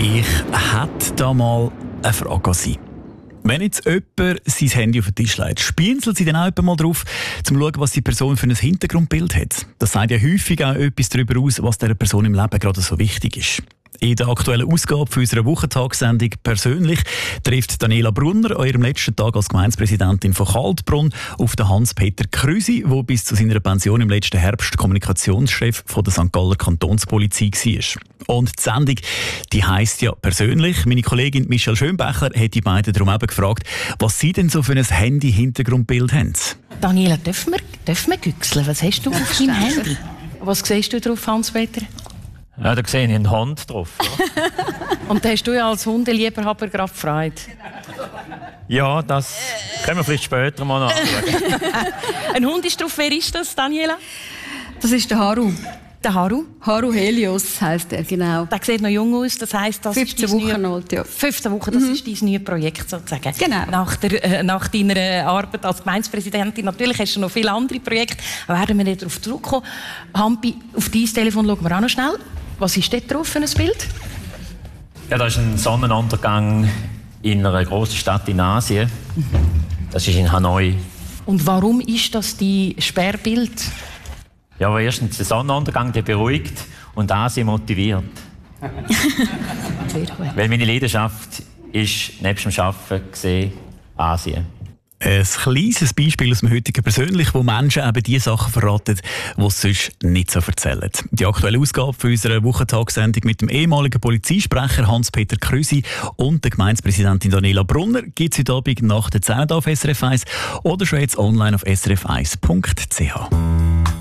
Ich hätte da mal eine Frage an Sie. Wenn jetzt jemand sein Handy auf den Tisch legt, spienzelt Sie dann auch mal drauf, um zu schauen, was die Person für ein Hintergrundbild hat? Das sagt ja häufig auch etwas darüber aus, was dieser Person im Leben gerade so wichtig ist. In der aktuellen Ausgabe für unserer Wochentagssendung «Persönlich» trifft Daniela Brunner an ihrem letzten Tag als Gemeindepräsidentin von Kaltbrunn auf den Hans-Peter Krüsi, der bis zu seiner Pension im letzten Herbst Kommunikationschef von der St. Galler Kantonspolizei war. Und die Sendung, die heisst ja «Persönlich». Meine Kollegin Michelle Schönbecher hat die beiden darum eben gefragt, was sie denn so für ein Handy-Hintergrundbild haben. Daniela, dürfen wir güchseln? Was hast du auf deinem Handy? Was siehst du drauf, Hans-Peter? Ja, da sehe ich einen Hund drauf. Ja. Und da hast du ja als Hundeliebhaber gerade Freude. Ja, das können wir vielleicht später mal anschauen. Ein Hund ist drauf. Wer ist das, Daniela? Das ist der Haru. Der Haru? Haru Helios heisst er, genau. Der sieht noch jung aus, das heisst, das 15 ist Wochen alt, ja. 15 Wochen, das ist dein neues Projekt sozusagen. Genau. Nach deiner Arbeit als Gemeindepräsidentin, natürlich hast du noch viele andere Projekte, da werden wir nicht darauf zurückkommen. Hampi, auf dein Telefon schauen wir auch noch schnell. Was ist dort drauf für ein Bild? Ja, das ist ein Sonnenuntergang in einer grossen Stadt in Asien. Das ist in Hanoi. Und warum ist das dein Sperrbild? Ja, aber erstens der Sonnenuntergang, der beruhigt und Asien motiviert. Sehr gut. Weil meine Leidenschaft ist, nebst dem Arbeiten gesehen, Asien. Ein kleines Beispiel aus dem heutigen Persönlich, wo Menschen eben die Sachen verraten, die sie sonst nicht so erzählen. Die aktuelle Ausgabe für unsere Wochentagssendung mit dem ehemaligen Polizeisprecher Hans-Peter Krüsi und der Gemeindepräsidentin Daniela Brunner gibt es heute Abend nach der 10 auf SRF 1 oder schon jetzt online auf srf1.ch.